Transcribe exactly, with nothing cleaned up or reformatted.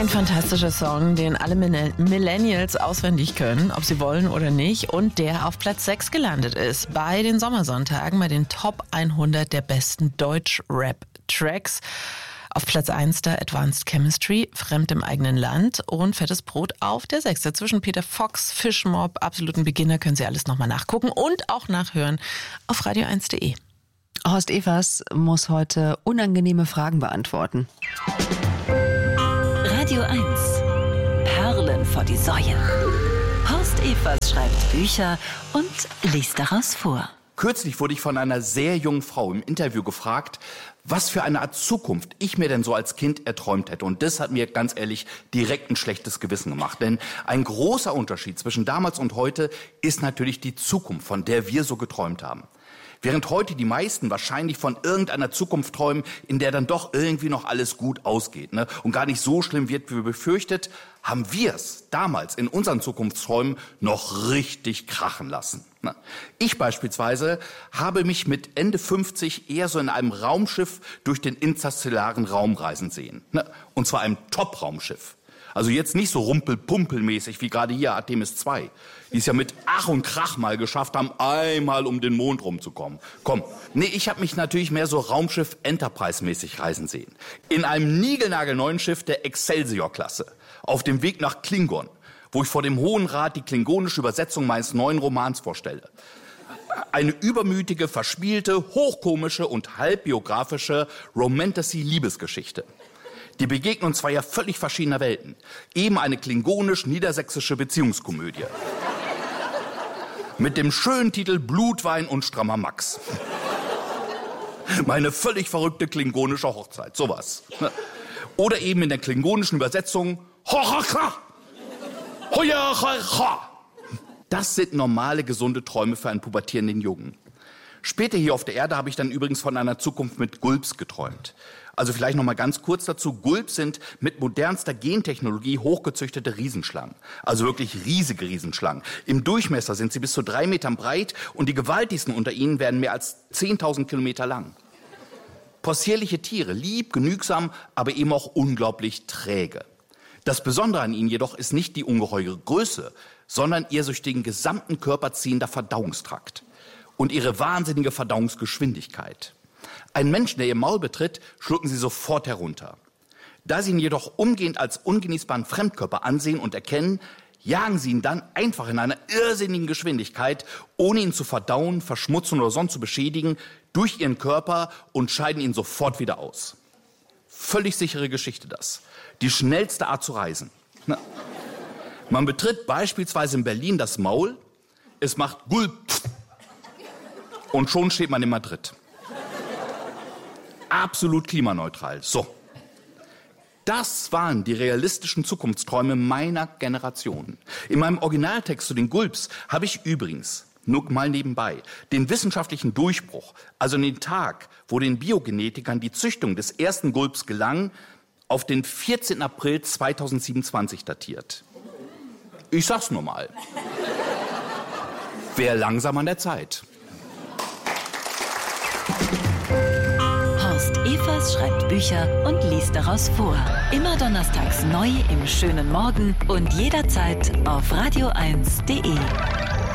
Ein fantastischer Song, den alle Millennials auswendig können, ob sie wollen oder nicht, und der auf Platz sechs gelandet ist bei den Sommersonntagen, bei den Top hundert der besten Deutsch-Rap-Tracks. Auf Platz eins da Advanced Chemistry, Fremd im eigenen Land, und Fettes Brot auf der sechs. Dazwischen Peter Fox, Fischmob, absoluten Beginner, können Sie alles nochmal nachgucken und auch nachhören auf radio eins punkt de. Horst Evers muss heute unangenehme Fragen beantworten. Radio eins. Perlen vor die Säue. Horst Evers schreibt Bücher und liest daraus vor. Kürzlich wurde ich von einer sehr jungen Frau im Interview gefragt, was für eine Art Zukunft ich mir denn so als Kind erträumt hätte. Und das hat mir ganz ehrlich direkt ein schlechtes Gewissen gemacht. Denn ein großer Unterschied zwischen damals und heute ist natürlich die Zukunft, von der wir so geträumt haben. Während heute die meisten wahrscheinlich von irgendeiner Zukunft träumen, in der dann doch irgendwie noch alles gut ausgeht, ne, und gar nicht so schlimm wird, wie wir befürchtet, haben wir es damals in unseren Zukunftsträumen noch richtig krachen lassen. Ne. Ich beispielsweise habe mich mit Ende fünfzig eher so in einem Raumschiff durch den interstellaren Raum reisen sehen. Ne, und zwar einem Top-Raumschiff. Also jetzt nicht so rumpel-pumpelmäßig wie gerade hier Artemis zwei, die es ja mit Ach und Krach mal geschafft haben, einmal um den Mond rumzukommen. Komm, nee, ich habe mich natürlich mehr so Raumschiff Enterprise-mäßig reisen sehen. In einem niegelnagelneuen Schiff der Excelsior-Klasse, auf dem Weg nach Klingon, wo ich vor dem Hohen Rat die klingonische Übersetzung meines neuen Romans vorstelle. Eine übermütige, verspielte, hochkomische und halbbiografische Romantasy-Liebesgeschichte. Die Begegnung zweier völlig verschiedener Welten. Eben eine klingonisch-niedersächsische Beziehungskomödie. Mit dem schönen Titel Blutwein und strammer Max. Meine völlig verrückte klingonische Hochzeit, sowas. Oder eben in der klingonischen Übersetzung Das sind normale, gesunde Träume für einen pubertierenden Jungen. Später hier auf der Erde habe ich dann übrigens von einer Zukunft mit Gulps geträumt. Also vielleicht noch mal ganz kurz dazu. Gulps sind mit modernster Gentechnologie hochgezüchtete Riesenschlangen. Also wirklich riesige Riesenschlangen. Im Durchmesser sind sie bis zu drei Metern breit und die gewaltigsten unter ihnen werden mehr als zehntausend Kilometer lang. Possierliche Tiere, lieb, genügsam, aber eben auch unglaublich träge. Das Besondere an ihnen jedoch ist nicht die ungeheure Größe, sondern ihr durch den gesamten Körper ziehender Verdauungstrakt und ihre wahnsinnige Verdauungsgeschwindigkeit. Einen Menschen, der ihr Maul betritt, schlucken sie sofort herunter. Da sie ihn jedoch umgehend als ungenießbaren Fremdkörper ansehen und erkennen, jagen sie ihn dann einfach in einer irrsinnigen Geschwindigkeit, ohne ihn zu verdauen, verschmutzen oder sonst zu beschädigen, durch ihren Körper und scheiden ihn sofort wieder aus. Völlig sichere Geschichte das. Die schnellste Art zu reisen. Na, man betritt beispielsweise in Berlin das Maul, es macht Gulp und schon steht man in Madrid. Absolut klimaneutral. So. Das waren die realistischen Zukunftsträume meiner Generation. In meinem Originaltext zu den Gulps habe ich übrigens, nur mal nebenbei, den wissenschaftlichen Durchbruch, also den Tag, wo den Biogenetikern die Züchtung des ersten Gulps gelang, auf den vierzehnten April zweitausendsiebenundzwanzig datiert. Ich sag's nur mal. Wär langsam an der Zeit. Horst Evers schreibt Bücher und liest daraus vor. Immer donnerstags neu im schönen Morgen und jederzeit auf radio eins punkt de.